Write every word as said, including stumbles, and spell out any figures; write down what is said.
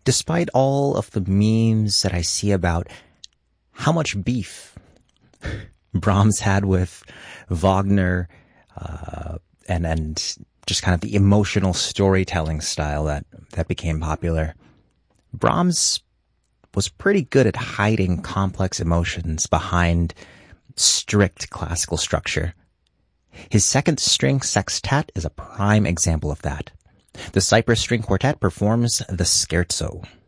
Despite all of the memes that I see about how much beef Brahms had with Wagner, uh, and, and just kind of the emotional storytelling style that, that became popular, Brahms was pretty good at hiding complex emotions behind strict classical structure. His second string sextet is a prime example of that. The Cyprus String Quartet performs the Scherzo.